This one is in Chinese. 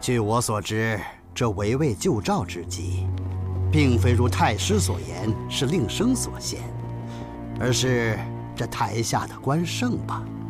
据我所知，这围魏救赵之计，并非如太师所言是令生所献，而是这台下的关胜吧？